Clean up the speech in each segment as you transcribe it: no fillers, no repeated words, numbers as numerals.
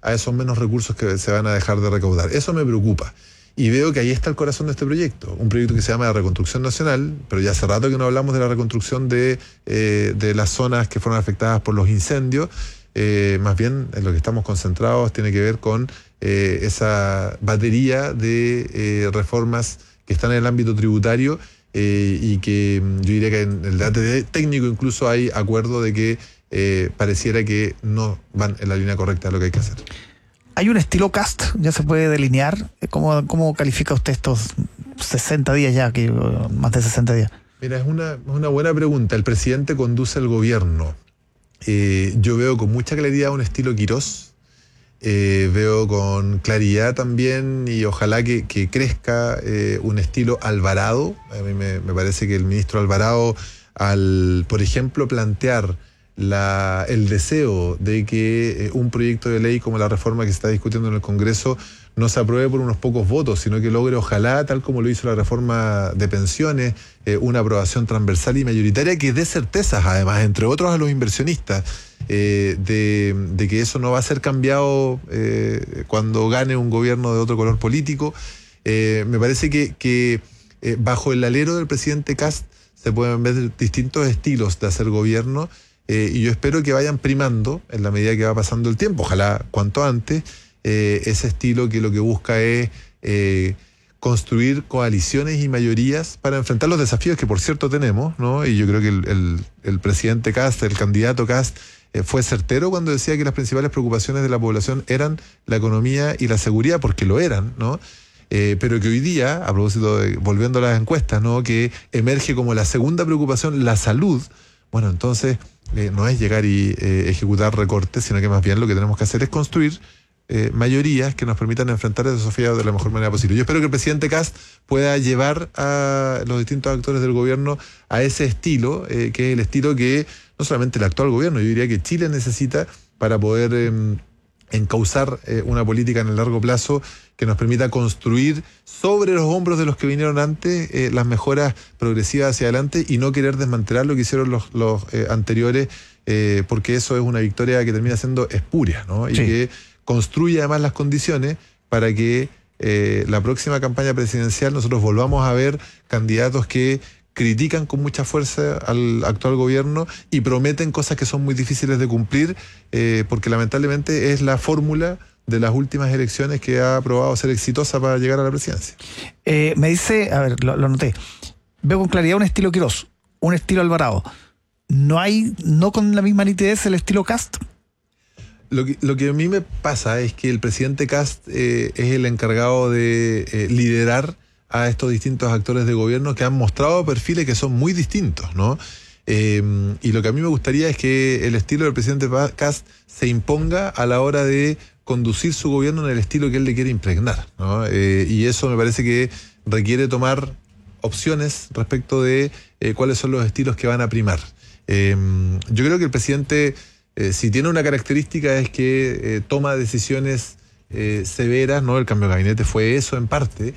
a esos menos recursos que se van a dejar de recaudar. Eso me preocupa. Y veo que ahí está el corazón de este proyecto, un proyecto que se llama la Reconstrucción Nacional, pero ya hace rato que no hablamos de la reconstrucción de las zonas que fueron afectadas por los incendios. Más bien en lo que estamos concentrados tiene que ver con esa batería de reformas que están en el ámbito tributario y que yo diría que en el debate técnico incluso hay acuerdo de que pareciera que no van en la línea correcta de lo que hay que hacer. ¿Hay un estilo Kast? ¿Ya se puede delinear? ¿Cómo califica usted estos 60 días ya, más de 60 días? Mira, es una buena pregunta. El presidente conduce el gobierno. Yo veo con mucha claridad un estilo Quirós. Veo con claridad también, y ojalá que crezca un estilo Alvarado. A mí me parece que el ministro Alvarado, al, por ejemplo, plantear el deseo de que un proyecto de ley como la reforma que se está discutiendo en el Congreso no se apruebe por unos pocos votos, sino que logre, ojalá, tal como lo hizo la reforma de pensiones, una aprobación transversal y mayoritaria que dé certezas, además, entre otros, a los inversionistas, de que eso no va a ser cambiado cuando gane un gobierno de otro color político. Me parece que bajo el alero del presidente Kast se pueden ver distintos estilos de hacer gobierno. Y yo espero que vayan primando en la medida que va pasando el tiempo, ojalá cuanto antes, ese estilo que lo que busca es construir coaliciones y mayorías para enfrentar los desafíos que por cierto tenemos, ¿no? Y yo creo que el presidente Kast, el candidato Kast, fue certero cuando decía que las principales preocupaciones de la población eran la economía y la seguridad, porque lo eran, ¿no? Pero que hoy día, a propósito volviendo a las encuestas, ¿no?, que emerge como la segunda preocupación la salud. Bueno, entonces no es llegar y ejecutar recortes, sino que más bien lo que tenemos que hacer es construir mayorías que nos permitan enfrentar esos desafíos de la mejor manera posible. Yo espero que el presidente Kast pueda llevar a los distintos actores del gobierno a ese estilo, que es el estilo que no solamente el actual gobierno, yo diría que Chile necesita para poder encauzar una política en el largo plazo que nos permita construir sobre los hombros de los que vinieron antes las mejoras progresivas hacia adelante y no querer desmantelar lo que hicieron los anteriores, porque eso es una victoria que termina siendo espuria, ¿no? Y sí, que construye además las condiciones para que la próxima campaña presidencial nosotros volvamos a ver candidatos que critican con mucha fuerza al actual gobierno y prometen cosas que son muy difíciles de cumplir, porque lamentablemente es la fórmula de las últimas elecciones que ha probado ser exitosa para llegar a la presidencia. Me dice, a ver, lo anoté, veo con claridad un estilo Quirós, un estilo Alvarado. ¿No con la misma nitidez el estilo Kast? Lo que a mí me pasa es que el presidente Kast es el encargado de liderar a estos distintos actores de gobierno que han mostrado perfiles que son muy distintos, ¿no? Y lo que a mí me gustaría es que el estilo del presidente Kast se imponga a la hora de conducir su gobierno en el estilo que él le quiere impregnar, ¿no? Y eso me parece que requiere tomar opciones respecto de cuáles son los estilos que van a primar. Yo creo que el presidente, si tiene una característica, es que toma decisiones severas, ¿no? El cambio de gabinete fue eso en parte,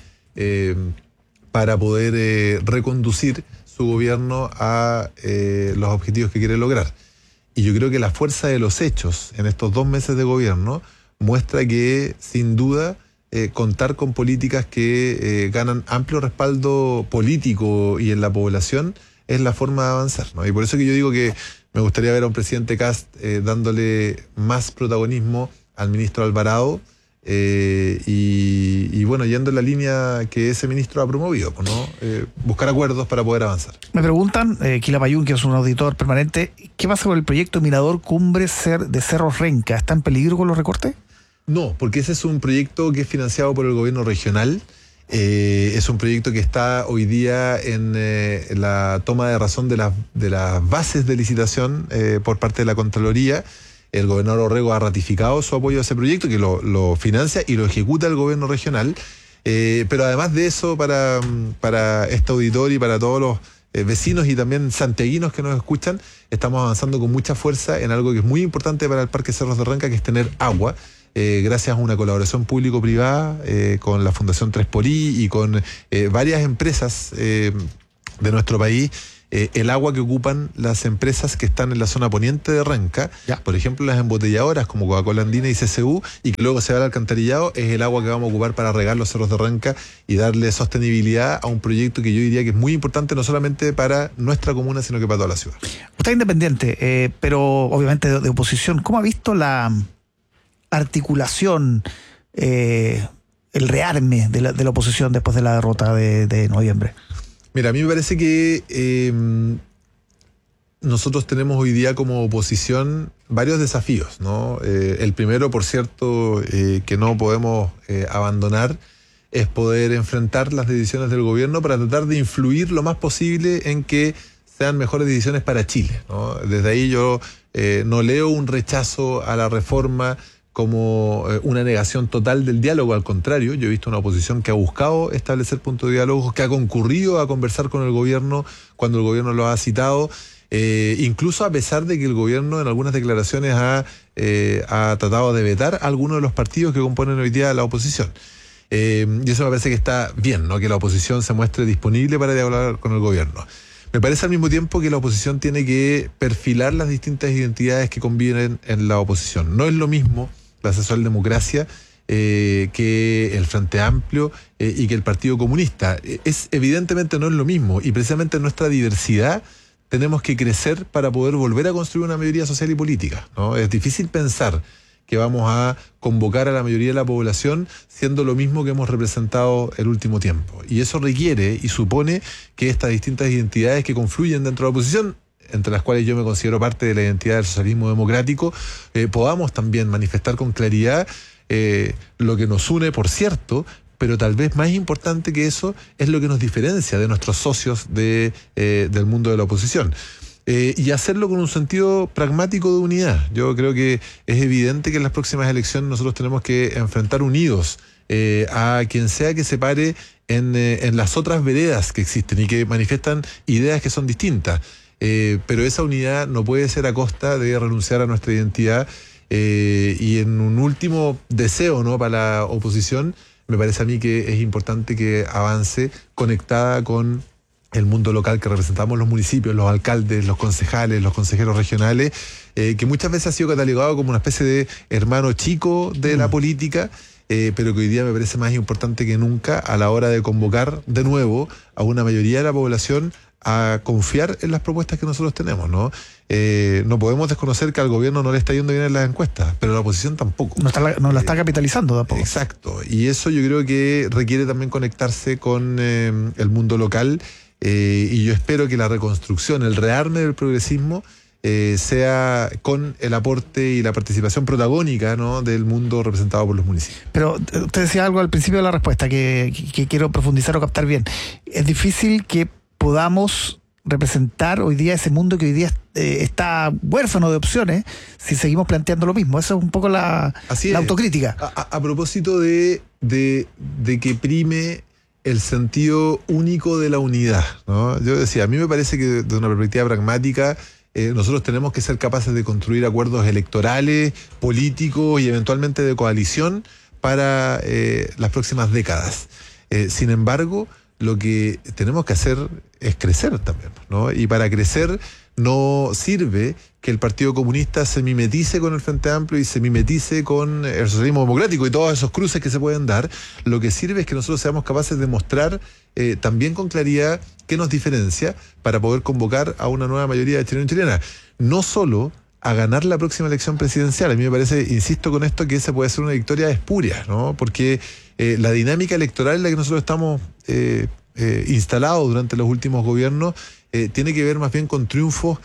para poder reconducir su gobierno a los objetivos que quiere lograr. Y yo creo que la fuerza de los hechos en estos 2 meses de gobierno muestra que, sin duda, contar con políticas que ganan amplio respaldo político y en la población es la forma de avanzar, ¿no? Y por eso que yo digo que me gustaría ver a un presidente Kast dándole más protagonismo al ministro Alvarado, y bueno, yendo en la línea que ese ministro ha promovido, ¿no? Buscar acuerdos para poder avanzar. Me preguntan, Kila Payún, que es un auditor permanente, ¿qué pasa con el proyecto Mirador Cumbre de Cerro Renca? ¿Está en peligro con los recortes? No, porque ese es un proyecto que es financiado por el gobierno regional. Es un proyecto que está hoy día en la toma de razón de las bases de licitación por parte de la Contraloría. El gobernador Orrego ha ratificado su apoyo a ese proyecto, que lo financia y lo ejecuta el gobierno regional. Pero además de eso, para este auditor y para todos los vecinos y también santiaguinos que nos escuchan, estamos avanzando con mucha fuerza en algo que es muy importante para el Parque Cerros de Renca, que es tener agua. Gracias a una colaboración público-privada con la Fundación 3xI y con varias empresas de nuestro país, el agua que ocupan las empresas que están en la zona poniente de Renca, por ejemplo las embotelladoras como Coca-Cola Andina y CCU, y que luego se va al alcantarillado, es el agua que vamos a ocupar para regar los cerros de Renca y darle sostenibilidad a un proyecto que yo diría que es muy importante no solamente para nuestra comuna, sino que para toda la ciudad. Usted es independiente, pero obviamente de oposición. ¿Cómo ha visto la articulación, el rearme de la oposición después de la derrota de noviembre? Mira, a mí me parece que nosotros tenemos hoy día como oposición varios desafíos, ¿no? El primero, por cierto, que no podemos abandonar, es poder enfrentar las decisiones del gobierno para tratar de influir lo más posible en que sean mejores decisiones para Chile, ¿no? Desde ahí yo no leo un rechazo a la reforma como una negación total del diálogo, al contrario, yo he visto una oposición que ha buscado establecer puntos de diálogo, que ha concurrido a conversar con el gobierno cuando el gobierno lo ha citado, incluso a pesar de que el gobierno en algunas declaraciones ha tratado de vetar a algunos de los partidos que componen hoy día la oposición. Y eso me parece que está bien, ¿no? Que la oposición se muestre disponible para dialogar con el gobierno. Me parece al mismo tiempo que la oposición tiene que perfilar las distintas identidades que conviven en la oposición. No es lo mismo la socialdemocracia que el Frente Amplio y que el Partido Comunista. Evidentemente no es lo mismo, y precisamente en nuestra diversidad tenemos que crecer para poder volver a construir una mayoría social y política, ¿no? Es difícil pensar que vamos a convocar a la mayoría de la población siendo lo mismo que hemos representado el último tiempo. Y eso requiere y supone que estas distintas identidades que confluyen dentro de la oposición, entre las cuales yo me considero parte de la identidad del socialismo democrático, podamos también manifestar con claridad lo que nos une, por cierto, pero tal vez más importante que eso es lo que nos diferencia de nuestros socios del mundo de la oposición. Y hacerlo con un sentido pragmático de unidad. Yo creo que es evidente que en las próximas elecciones nosotros tenemos que enfrentar unidos a quien sea que se pare en las otras veredas que existen y que manifiestan ideas que son distintas. Pero esa unidad no puede ser a costa de renunciar a nuestra identidad, y en un último deseo, ¿no?, para la oposición, me parece a mí que es importante que avance conectada con el mundo local que representamos los municipios, los alcaldes, los concejales, los consejeros regionales, que muchas veces ha sido catalogado como una especie de hermano chico de la política, pero que hoy día me parece más importante que nunca a la hora de convocar de nuevo a una mayoría de la población a confiar en las propuestas que nosotros tenemos, ¿no? No podemos desconocer que al gobierno no le está yendo bien en las encuestas, pero a la oposición tampoco. No la está capitalizando tampoco. Exacto, y eso yo creo que requiere también conectarse con el mundo local, y yo espero que la reconstrucción, el rearme del progresismo, sea con el aporte y la participación protagónica, ¿no?, del mundo representado por los municipios. Pero usted decía algo al principio de la respuesta que quiero profundizar o captar bien. Es difícil que podamos representar hoy día ese mundo que hoy día está huérfano de opciones si seguimos planteando lo mismo. Eso es un poco la autocrítica. A propósito de que prime el sentido único de la unidad, ¿no? Yo decía, a mí me parece que desde una perspectiva pragmática, nosotros tenemos que ser capaces de construir acuerdos electorales, políticos y eventualmente de coalición para las próximas décadas. Sin embargo, lo que tenemos que hacer es crecer también, ¿no? Y para crecer no sirve que el Partido Comunista se mimetice con el Frente Amplio y se mimetice con el socialismo democrático y todos esos cruces que se pueden dar. Lo que sirve es que nosotros seamos capaces de mostrar también con claridad qué nos diferencia para poder convocar a una nueva mayoría de chilenos y chilenas. No solo a ganar la próxima elección presidencial. A mí me parece, insisto con esto, que esa puede ser una victoria espuria, ¿no? Porque la dinámica electoral en la que nosotros estamos instalados durante los últimos gobiernos tiene que ver más bien con triunfos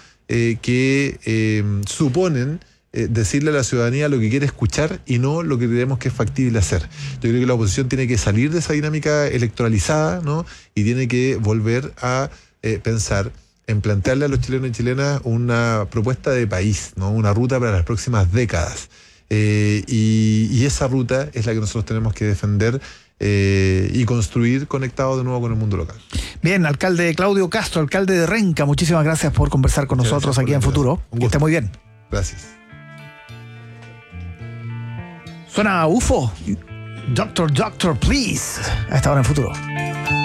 que suponen decirle a la ciudadanía lo que quiere escuchar y no lo que creemos que es factible hacer. Yo creo que la oposición tiene que salir de esa dinámica electoralizada, ¿no? Y tiene que volver a pensar en plantearle a los chilenos y chilenas una propuesta de país, ¿no? Una ruta para las próximas décadas. Y esa ruta es la que nosotros tenemos que defender y construir conectados de nuevo con el mundo local. Bien, alcalde Claudio Castro, alcalde de Renca, muchísimas gracias por conversar con nosotros aquí en Futuro. Que esté muy bien. Gracias. Suena UFO. Doctor, please. A esta hora en Futuro.